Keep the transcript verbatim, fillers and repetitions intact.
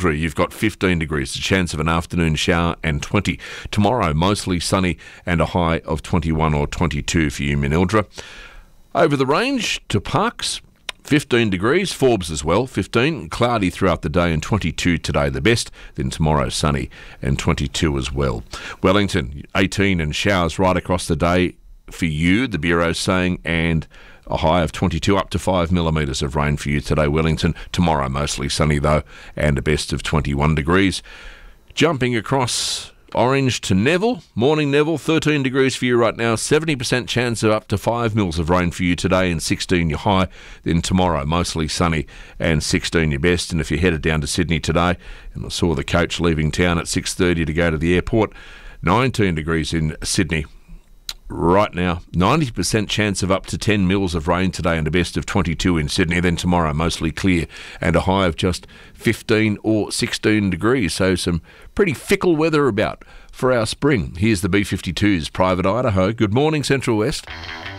Mildura, you've got fifteen degrees, a chance of an afternoon shower, and twenty. Tomorrow, mostly sunny and a high of twenty-one or twenty-two for you, Mildura. Over the range to Parkes, fifteen degrees, Forbes as well, fifteen, cloudy throughout the day and twenty-two today, the best. Then tomorrow, sunny and twenty-two as well. Wellington, eighteen and showers right across the day for you, the Bureau's saying, and a high of twenty-two, up to five millimetres of rain for you today, Wellington. Tomorrow, mostly sunny though, and a best of twenty-one degrees. Jumping across Orange to Neville. Morning, Neville, thirteen degrees for you right now. seventy percent chance of up to five mils of rain for you today and sixteen your high. Then tomorrow, mostly sunny and sixteen your best. And if you're headed down to Sydney today, and I saw the coach leaving town at six thirty to go to the airport, nineteen degrees in Sydney. Right now, ninety percent chance of up to ten mils of rain today and a best of twenty-two in Sydney. Then tomorrow, mostly clear and a high of just fifteen or sixteen degrees. So some pretty fickle weather about for our spring. Here's the B fifty-twos, Private Idaho. Good morning, Central West.